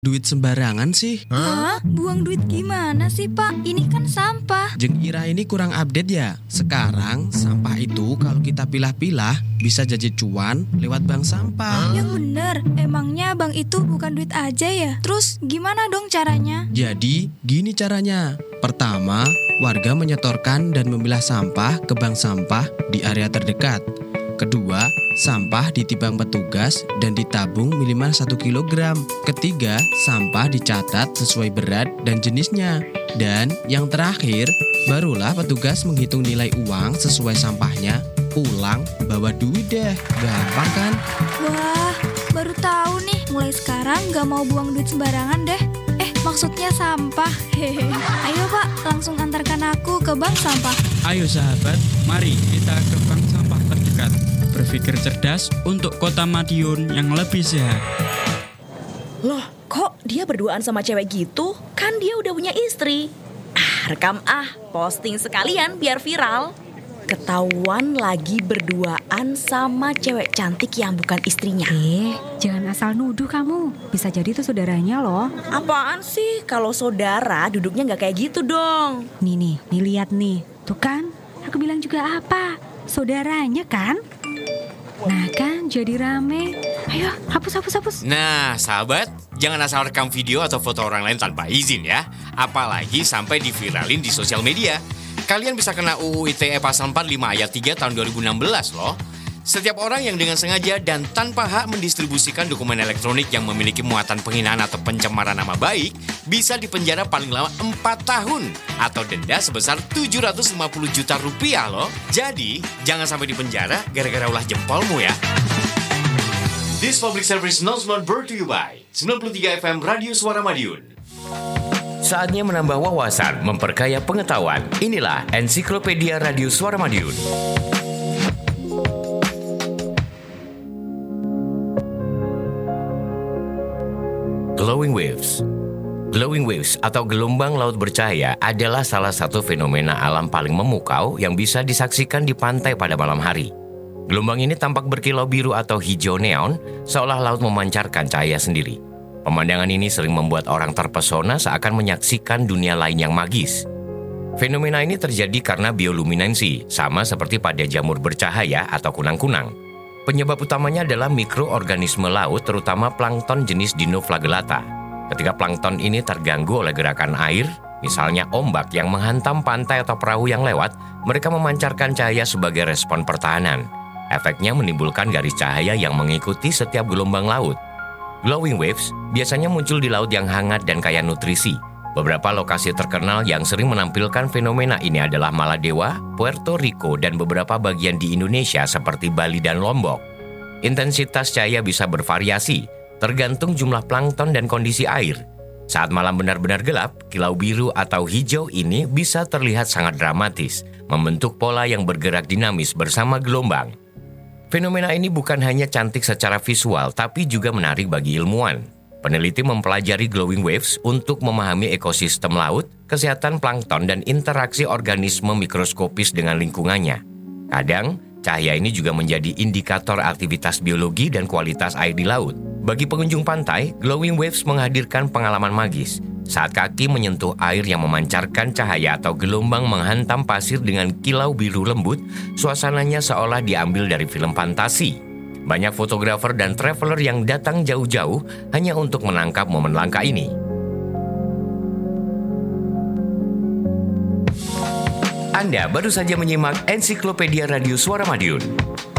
Duit sembarangan sih? Hah? Buang duit gimana sih, Pak? Ini kan sampah. Jeng Ira ini kurang update ya? Sekarang sampah itu kalau kita pilah-pilah bisa jadi cuan lewat bank sampah. Yang bener, emangnya bank itu bukan duit aja ya? Terus gimana dong caranya? Jadi gini caranya. Pertama, warga menyetorkan dan memilah sampah ke bank sampah di area terdekat. Kedua, sampah ditimbang petugas dan ditabung minimal 1 kg. Ketiga, sampah dicatat sesuai berat dan jenisnya. Dan yang terakhir, barulah petugas menghitung nilai uang sesuai sampahnya. Pulang bawa duit deh, gampang kan? Wah, baru tahu nih. Mulai sekarang gak mau buang duit sembarangan deh. Maksudnya sampah. Hehe. Ayo Pak, langsung antarkan aku ke bank sampah. Ayo sahabat, mari kita ke bank sampah terdekat. Berpikir cerdas untuk kota Madiun yang lebih sehat. Loh, kok dia berduaan sama cewek gitu? Kan dia udah punya istri. Rekam posting sekalian biar viral. Ketahuan lagi berduaan sama cewek cantik yang bukan istrinya. Jangan asal nuduh kamu. Bisa jadi itu saudaranya loh. Apaan sih? Kalau saudara duduknya gak kayak gitu dong. Nih, lihat nih. Tuh kan, aku bilang juga apa? Saudaranya kan? Nah kan, jadi rame. Ayo, hapus. Nah, sahabat, jangan asal rekam video atau foto orang lain tanpa izin ya. Apalagi sampai diviralin di sosial media. Kalian bisa kena UU ITE pasal 45 ayat 3 tahun 2016 loh. Setiap orang yang dengan sengaja dan tanpa hak mendistribusikan dokumen elektronik yang memiliki muatan penghinaan atau pencemaran nama baik bisa dipenjara paling lama 4 tahun atau denda sebesar 750 juta rupiah loh. Jadi, jangan sampai dipenjara gara-gara ulah jempolmu ya. This public service announcement brought to you by 93 FM Radio Suara Madiun. Saatnya menambah wawasan, memperkaya pengetahuan. Inilah Ensiklopedia Radio Suara Madiun. Glowing waves. Glowing waves atau gelombang laut bercahaya adalah salah satu fenomena alam paling memukau yang bisa disaksikan di pantai pada malam hari. Gelombang ini tampak berkilau biru atau hijau neon, seolah laut memancarkan cahaya sendiri. Pemandangan ini sering membuat orang terpesona seakan menyaksikan dunia lain yang magis. Fenomena ini terjadi karena bioluminensi, sama seperti pada jamur bercahaya atau kunang-kunang. Penyebab utamanya adalah mikroorganisme laut, terutama plankton jenis Dinoflagellata. Ketika plankton ini terganggu oleh gerakan air, misalnya ombak yang menghantam pantai atau perahu yang lewat, mereka memancarkan cahaya sebagai respon pertahanan. Efeknya menimbulkan garis cahaya yang mengikuti setiap gelombang laut. Glowing waves biasanya muncul di laut yang hangat dan kaya nutrisi. Beberapa lokasi terkenal yang sering menampilkan fenomena ini adalah Maladewa, Puerto Rico, dan beberapa bagian di Indonesia seperti Bali dan Lombok. Intensitas cahaya bisa bervariasi, tergantung jumlah plankton dan kondisi air. Saat malam benar-benar gelap, kilau biru atau hijau ini bisa terlihat sangat dramatis, membentuk pola yang bergerak dinamis bersama gelombang. Fenomena ini bukan hanya cantik secara visual, tapi juga menarik bagi ilmuwan. Peneliti mempelajari glowing waves untuk memahami ekosistem laut, kesehatan plankton, dan interaksi organisme mikroskopis dengan lingkungannya. Kadang, cahaya ini juga menjadi indikator aktivitas biologi dan kualitas air di laut. Bagi pengunjung pantai, glowing waves menghadirkan pengalaman magis. Saat kaki menyentuh air yang memancarkan cahaya atau gelombang menghantam pasir dengan kilau biru lembut, suasananya seolah diambil dari film fantasi. Banyak fotografer dan traveler yang datang jauh-jauh hanya untuk menangkap momen langka ini. Anda baru saja menyimak Ensiklopedia Radio Suara Madiun.